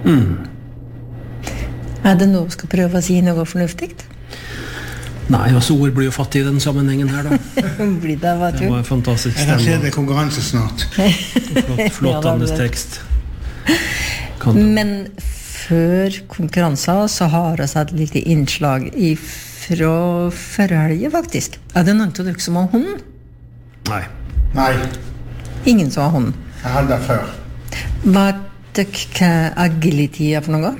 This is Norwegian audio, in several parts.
Det noe vi skal prøve å si noe fornuftig? Nei, altså ord blir jo fattig I den sammenhengen her da. Blir det, vet du? Det var en fantastisk Det leder konkurranse snart. Flott Anders tekst. Men før konkurransen så har vi et lite innslag fra forhelget faktisk. Det noen av dere som har hund? Nei. Nei, Ingen som har hund. jeg hadde det før. Vet dere hva agility for noe?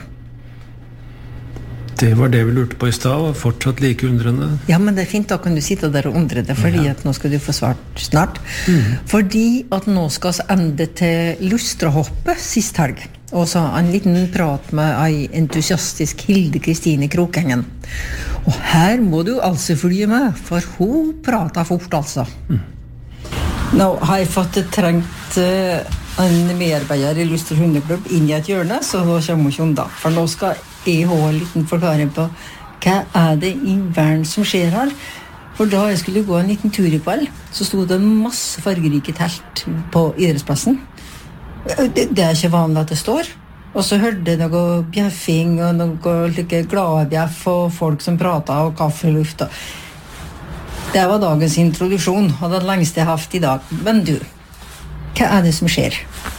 Det var det vi lurte på I sted, og fortsatt like undrende. Ja, men det fint, da kan du sitte der og undre deg, fordi at nå skal du få svart snart. Fordi at nå skal vi ende til Lustrahoppet sist helg. Og så en liten prat med en entusiastisk Hilde Kristine Krokengen. Og her må du altså følge med, for hun prater fort altså. Nå har jeg fått trengt en medarbeider I Lustre hundeklubb inn I et hjørne, så nå kommer hun ikke unna. For nå skal jeg ha en liten forklaring på hva det I verden som skjer her. For da jeg skulle gå en liten tur I kveld, så stod det masse fargerike telt på idrettsplassen. Det ikke vanlig at det står. Og så hørte jeg noe bjeffing og noe like glade bjeff og folk som pratet og kaffeluft. Det var dagens introduksjon, og det lengste jeg har hatt I dag. Men du, hva det som skjer?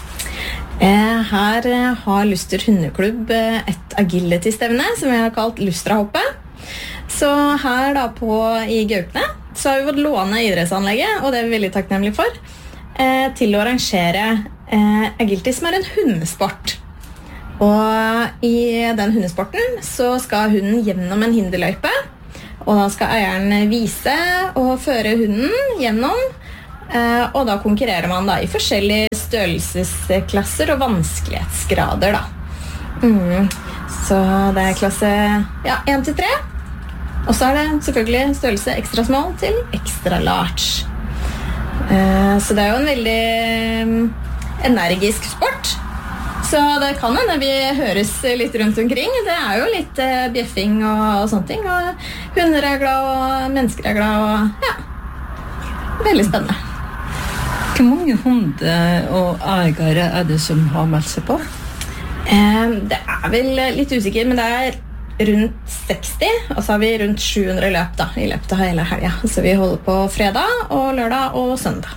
Her har Luster hundeklubb et agility-stevne som vi har kalt Lustrahoppet. Så her da I Gaupne så har vi fått låne idrettsanlegget, og det vi veldig takknemlige for, til å arrangere agility som en hundesport. Og I den hundesporten så skal hunden gjennom en hinderløype, og da skal eieren vise og føre hunden gjennom, og da konkurrerer man da I forskjellige størrelsesklasser og vanskelighetsgrader da. Så det klasse 1-3, og så det selvfølgelig størrelse extra small til extra large. Så det jo en veldig energisk sport. Så det kan hende vi høres litt rundt omkring. Det jo litt bjeffing og sånne ting. Og hunder glad, og mennesker glad, og ja, veldig spennende. Hvor mange hunder og eiere det som har meldt seg på? Det vel litt usikker, men det rundt 60, og så har vi rundt 700 løp da, I løpet av hele helgen. Så vi holder på fredag og lørdag og søndag.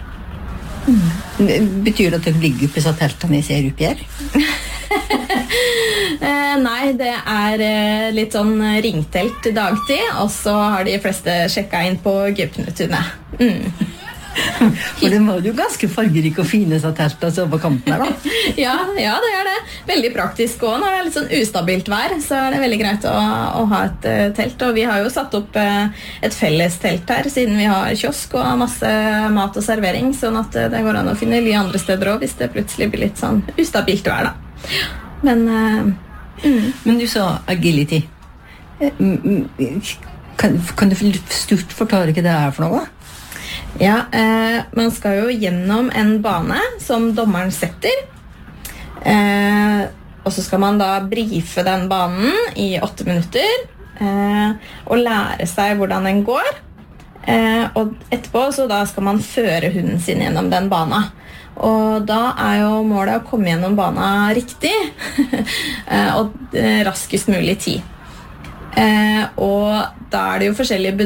Betyr det at dere ligger på teltene I ser opp her? Nei, det litt sånn ringtelt dagtid, og så har de fleste sjekket inn på Gaupnetunet. For det var jo ganske fargerike og fine teltene altså, på kanten her da. ja, det det. Veldig praktisk også. Når det litt sånn ustabilt vær, så det veldig greit å ha et telt. Og vi har jo satt opp et felles telt her, siden vi har kiosk og masse mat og servering, sånn at det går an å finne ly andre steder også, hvis det plutselig blir litt sånn ustabilt vær da. Men du sa agility. Kan du stort forklare hva det for noe? Ja, man skal jo gjennom en bane som dommeren setter, og så skal man da briefe den banen I 8 minutter, og lære seg hvordan den går, og etterpå så da skal man føre hunden sin gjennom den banen. Og da jo målet å komme gjennom banen riktig, og raskest mulig tid. Og da det jo forskjellige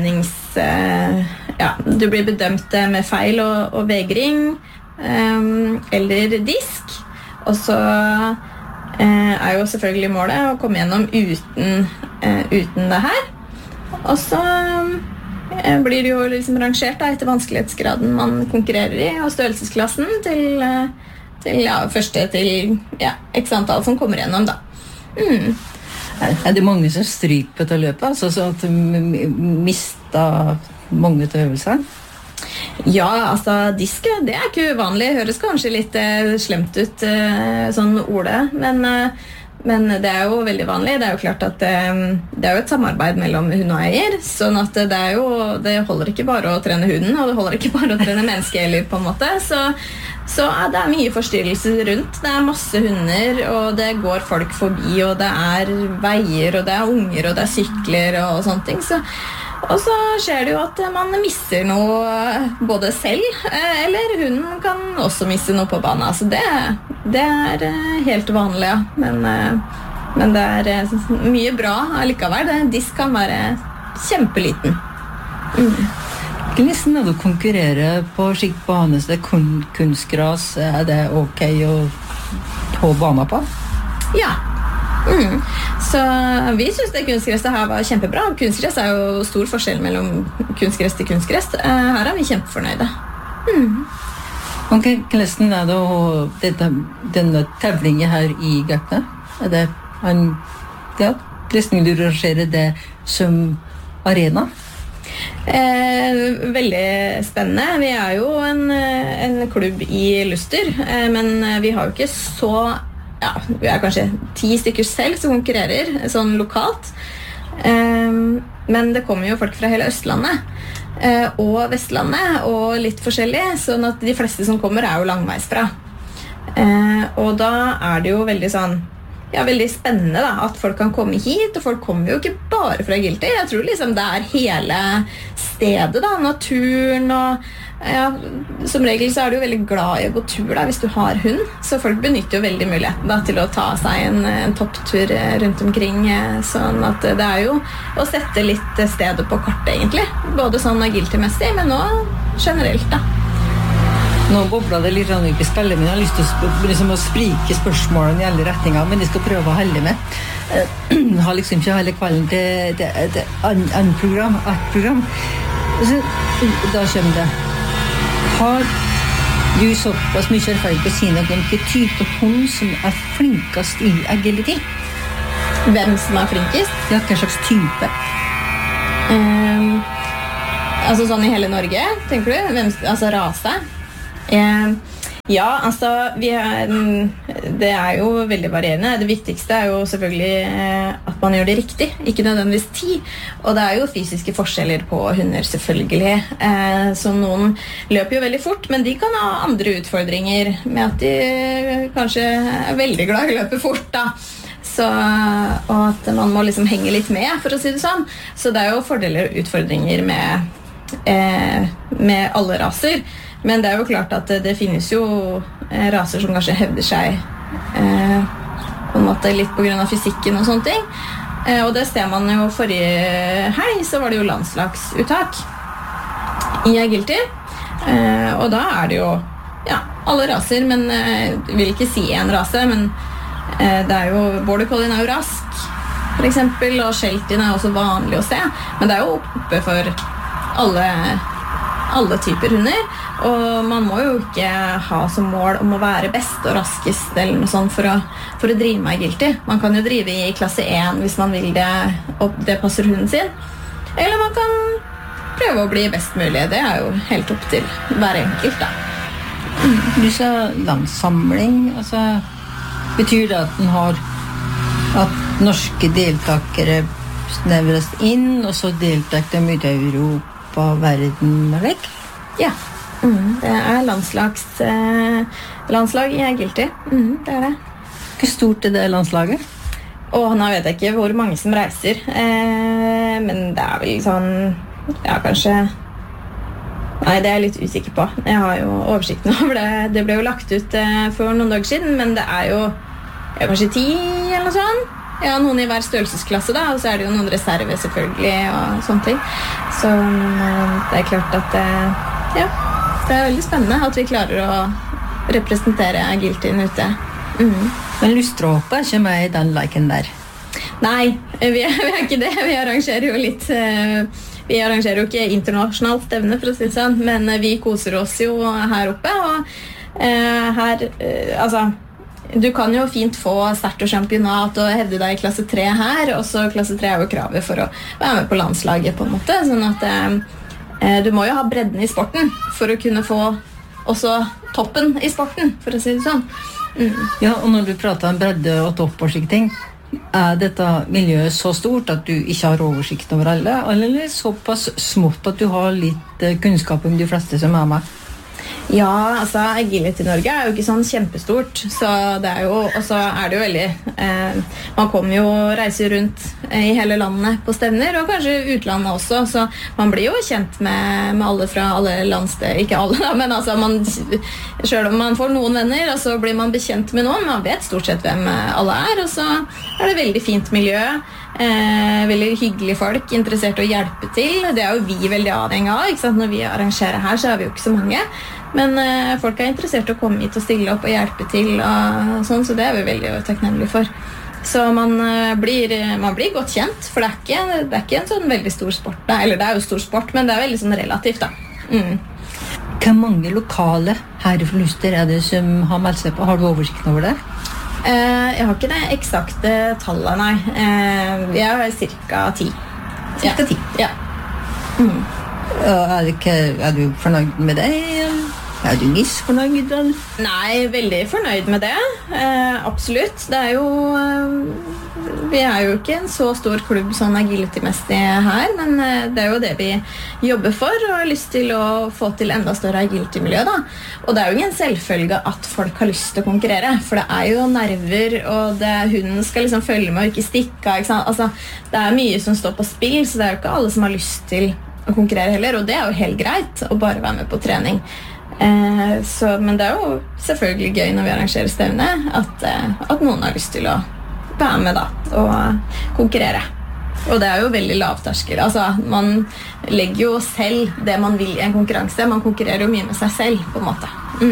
du blir bedømt med feil og vegring eller disk, og så jo selvfølgelig målet å komme gjennom uten det her, og så blir det jo liksom rangert da, etter vanskelighetsgraden man konkurrerer I, og størrelsesklassen til første til x antall som kommer gjennom da. Det mange som stryker på dette løpet, altså så at de mister mange til øvelsene? Ja, altså disk, det ikke uvanlig. Høres kanskje litt slemt ut, sånn ordet, men det jo veldig vanlig. Det jo klart at det jo et samarbeid mellom hund og eier, sånn at det holder ikke bare å trene hunden, og det holder ikke bare å trene menneske heller på en måte, så det mye forstyrrelser rundt. Det masse hunder, og det går folk forbi, og det veier, og det unger, og det sykler og sånne ting. Og så skjer det jo at man misser noe både selv, eller hunden kan også misse noe på banen. Så det det helt vanlig, ja. Men det mye bra allikevel. Disk kan være kjempeliten. Hvordan du konkurrerer på skikt bane, så det kunstgras, det ok å ta banen på? Ja. Så vi synes det kunstgresset her var kjempebra. Kunstgress jo stor forskjell mellom kunstgress til kunstgress. Her vi kjempefornøyde. Ok, hvordan det denne tevlingen her i Gaupne? Det hvordan vil du rangere det som arena? Veldig spennende. Vi jo en klubb i Luster, men vi har jo ikke så vi kanskje 10 stykker selv som konkurrerer sånn lokalt, men det kommer jo folk fra hele Østlandet og Vestlandet og litt forskjellig, sånn at de fleste som kommer jo langveisfra, og da det jo veldig sånn veldig spennende da, at folk kan komme hit, og folk kommer jo ikke bare fra Agility. Jeg tror liksom det hele stedet da, naturen og som regel så du jo veldig glad i å gå tur da, hvis du har hund, så folk benytter jo veldig muligheten da, til å ta seg en topptur rundt omkring, sånn at det jo å sette litt stedet på kartet egentlig, både sånn Agility-messig, men også generelt da. Nå bobler det litt rann i spillet, men jeg har lyst til å sprike spørsmålene i alle retninger, men jeg skal prøve å holde med. Jeg har liksom ikke hele kvelden til et program. Så, da kommer det. Har du såpass mye erfaring på å si noe om hvilken type hund som flinkest i Agility? Hvem som flinkest? Ja, hva slags type? Altså sånn i hele Norge, tenker du? Hvem, altså rase? Ja, altså det jo veldig varierende. Det viktigste jo selvfølgelig at man gjør det riktig, ikke nødvendigvis tid. Og det jo fysiske forskjeller på hunder selvfølgelig. Så noen løper jo veldig fort, men de kan ha andre utfordringer med at de kanskje veldig glad i å løpe fort da. Så, og at man må liksom henge litt med, for å si det sånn. Så det jo fordeler og utfordringer med alle raser. Men det jo klart at det finnes jo raser som kanskje hevder seg på en måte litt på grunn av fysikken og sånne ting. Og det ser man jo forrige helg, så var det jo landslagsuttak i Agility. Og da det jo alle raser, men jeg vil ikke si en rase, men det jo Border Collie jo rask, for eksempel, og Sheltie også vanlig å se. Men det jo oppe for alle typer hunder, og man må jo ikke ha som mål om å være best og raskest eller noe sånt for å drive med Agility. Man kan jo drive i klasse 1 hvis man vil det, og det passer hunden sin. Eller man kan prøve å bli best mulig. Det jo helt opp til hver enkelt da. Du sa landssamling, altså betyr det at den har at norske deltakere snevres inn, og så deltar de ut i Europa og verden, eller? Ja, det landslag i Agility. Det det. Hvor stort det landslaget? Nå vet jeg ikke hvor mange som reiser, men det vel sånn, kanskje... Nei, det jeg litt usikker på. Jeg har jo oversikten over det. Det ble jo lagt ut for noen dager siden, men det jo kanskje 10 eller noe sånt. Ja, noen i hver størrelsesklasse da, og så det jo noen reserve selvfølgelig og sånne ting. Så det klart at det veldig spennende at vi klarer å representere Agilityen ute. Men Lusterhoppet ikke med i den liken der? Nei, vi ikke det. Vi arrangerer jo litt... Vi arrangerer jo ikke internasjonalt stevne, for å si det sånn, men vi koser oss jo her oppe, og her, altså, du kan jo fint få start og championat og hevde deg i klasse 3 her, og så klasse 3 jo kravet for å være med på landslaget på en måte, sånn at du må jo ha bredden i sporten for å kunne få også toppen i sporten, for å si det sånn. Ja, og når du prater om bredde og topp og slike ting, dette miljøet så stort at du ikke har oversikt over alle, eller såpass smått at du har litt kunnskap om de fleste som med? Ja, altså Agility Norge jo ikke sånn kjempestort, så det jo, og så det jo veldig man kommer jo reiser rundt i hele landet på stevner, og kanskje utlandet også, så man blir jo kjent med alle fra alle landsted, ikke alle da, men altså selv om man får noen venner, og så blir man bekjent med noen, man vet stort sett hvem alle og så det veldig fint miljø, veldig hyggelige folk, interessert i å hjelpe til, det jo vi veldig avhengig av, ikke sant? Når vi arrangerer her så vi jo ikke så mange, men folk interessert i å komme hit og stille opp og hjelpe til og sånn, så det vi veldig takknemlige for. Så man blir godt kjent, for det ikke en sånn veldig stor sport, da. Eller det jo stor sport, men det veldig sånn relativt da. Hvor mange lokale herreforluster det som har meldt seg på? Har du oversikten over det? Jeg har ikke det eksakte tallet, nei. Vi cirka 10. Cirka 10? Ja. Du fornøyd med det? Du misfornøyd? Nei, veldig fornøyd med det. Absolutt. Det jo vi jo ikke en så stor klubb sånn agility-messig her, men det jo det vi jobber for, og har lyst til å få til enda større agility-miljø da. Og det jo ingen selvfølge at folk har lyst til å konkurrere, for det jo nerver, og hunden skal liksom følge med og ikke stikke, ikke sant? Altså, det mye som står på spill, så det jo ikke alle som har lyst til å konkurrere heller, og det jo helt greit å bare være med på trening. Men det jo selvfølgelig gøy når vi arrangerer stevne at noen har lyst til å være med da og konkurrere, og det jo veldig lavterskel, altså man legger jo selv det man vil i en konkurranse, man konkurrerer jo mye med seg selv på en måte.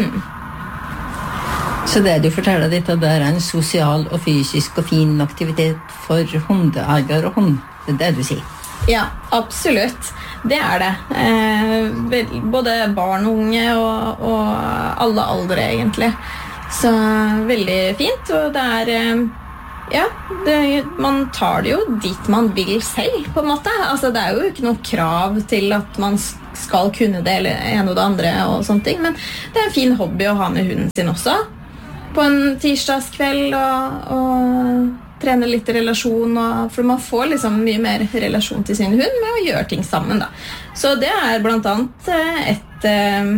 Så det du forteller ditt at det en sosial og fysisk og fin aktivitet for hundeeier og hund, det du sier? Ja, absolutt. Det det. Både barn og unge og alle aldre egentlig. Så veldig fint, og det ja, man tar det jo dit man vil selv på en måte. Altså det jo ikke noe krav til at man skal kunne det eller en og det andre og sånne ting, men det en fin hobby å ha med hunden sin også. På en tirsdagskveld og trene litt relasjon, for man får liksom mye mer relasjon til sin hund med å gjøre ting sammen da. Så det blant annet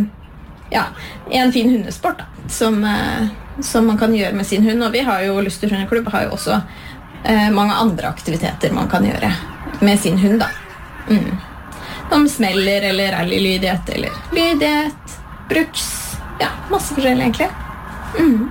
en fin hundesport da, som man kan gjøre med sin hund, og vi har jo Luster Hundeklubb har jo også mange andre aktiviteter man kan gjøre med sin hund da. Som smeller eller rallylydighet eller lydighet, bruks, ja, masse forskjellig egentlig.